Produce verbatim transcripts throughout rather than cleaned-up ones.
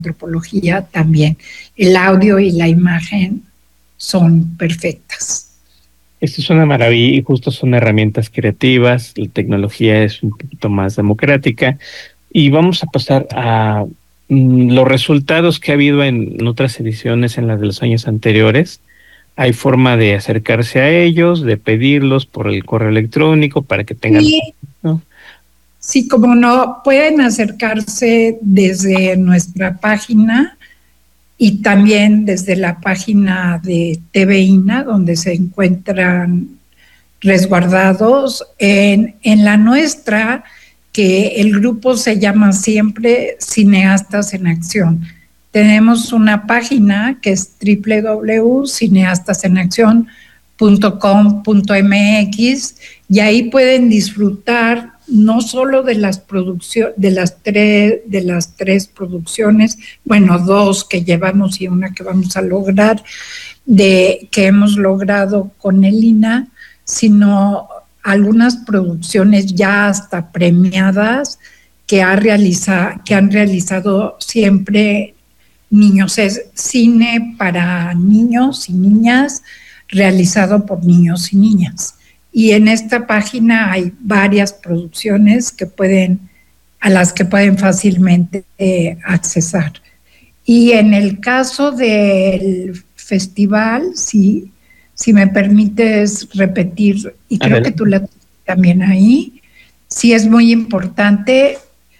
antropología también. El audio y la imagen son perfectas. Esto es una maravilla y justo son herramientas creativas, la tecnología es un poquito más democrática y vamos a pasar a mm, los resultados que ha habido en otras ediciones, en las de los años anteriores. Hay forma de acercarse a ellos, de pedirlos por el correo electrónico para que tengan, Sí, ¿no? sí, como no, pueden acercarse desde nuestra página y también desde la página de T V I N A, donde se encuentran resguardados. En, en la nuestra, que el grupo se llama siempre Cineastas en Acción. Tenemos una página que es doble u doble u doble u punto cineastas en acción punto com punto m x y ahí pueden disfrutar no solo de las producciones, de las tres, de las tres producciones, bueno, dos que llevamos y una que vamos a lograr, de que hemos logrado con el I N A, sino algunas producciones ya hasta premiadas que, ha realiza, que han realizado siempre niños. Es cine para niños y niñas realizado por niños y niñas. Y en esta página hay varias producciones que pueden, a las que pueden fácilmente eh, accesar. Y en el caso del festival, sí, si me permites repetir, y creo Adelante. Que tú la también ahí, sí es muy importante,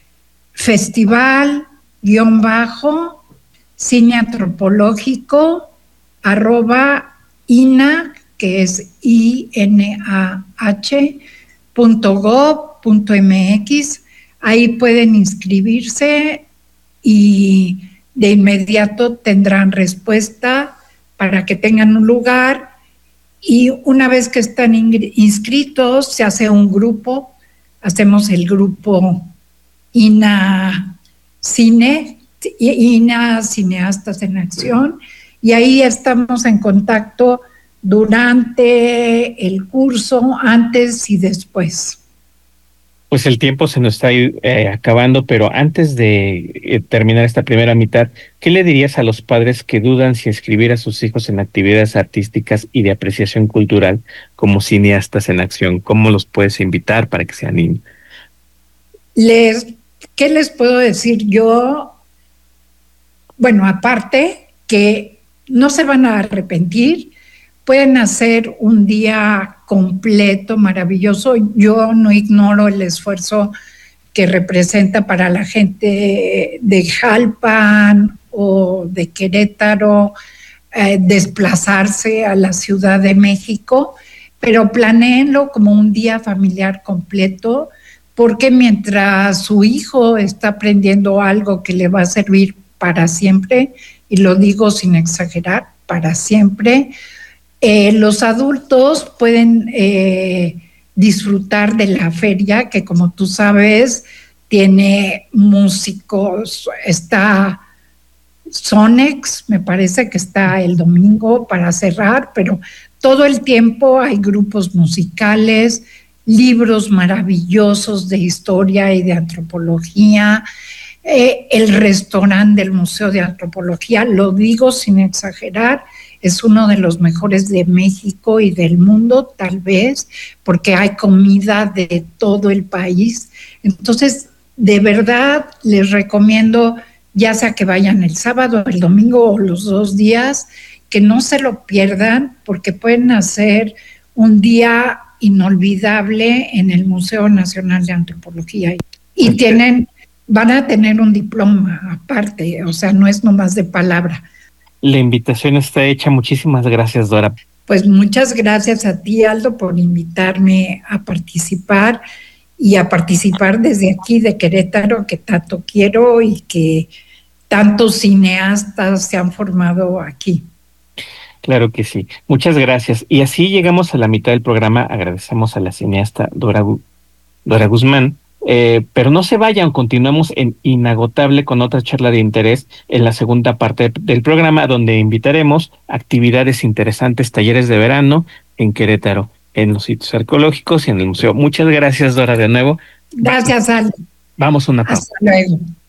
festival, guión bajo, cine antropológico, arroba ina, que es I N A H, punto gov punto m x, ahí pueden inscribirse y de inmediato tendrán respuesta para que tengan un lugar. Y una vez que están inscritos, se hace un grupo, hacemos el grupo I N A Cine, I N A Cineastas en Acción, y ahí estamos en contacto durante el curso, antes y después. Pues el tiempo se nos está eh, acabando, pero antes de eh, terminar esta primera mitad, ¿qué le dirías a los padres que dudan si inscribir a sus hijos en actividades artísticas y de apreciación cultural como cineastas en acción? ¿Cómo los puedes invitar para que se animen? Les, ¿qué les puedo decir yo? Bueno, aparte que no se van a arrepentir, pueden hacer un día completo, maravilloso. Yo no ignoro el esfuerzo que representa para la gente de Jalpan o de Querétaro eh, desplazarse a la Ciudad de México, pero planéenlo como un día familiar completo, porque mientras su hijo está aprendiendo algo que le va a servir para siempre, y lo digo sin exagerar, para siempre, Eh, los adultos pueden eh, disfrutar de la feria, que como tú sabes, tiene músicos, está Sonex, me parece que está el domingo para cerrar, pero todo el tiempo hay grupos musicales, libros maravillosos de historia y de antropología, eh, el restaurante del Museo de Antropología, lo digo sin exagerar, es uno de los mejores de México y del mundo, tal vez, porque hay comida de todo el país. Entonces, de verdad, les recomiendo, ya sea que vayan el sábado, el domingo o los dos días, que no se lo pierdan, porque pueden hacer un día inolvidable en el Museo Nacional de Antropología. Y tienen, van a tener un diploma aparte, o sea, no es nomás de palabra. La invitación está hecha. Muchísimas gracias, Dora. Pues muchas gracias a ti, Aldo, por invitarme a participar y a participar desde aquí de Querétaro, que tanto quiero y que tantos cineastas se han formado aquí. Claro que sí. Muchas gracias. Y así llegamos a la mitad del programa. Agradecemos a la cineasta Dora, Dora Guzmán. Eh, pero no se vayan, continuamos en Inagotable con otra charla de interés en la segunda parte del programa, donde invitaremos actividades interesantes, talleres de verano en Querétaro, en los sitios arqueológicos y en el museo. Muchas gracias, Dora, de nuevo. Gracias, Ale. Vamos a una pausa. Hasta luego.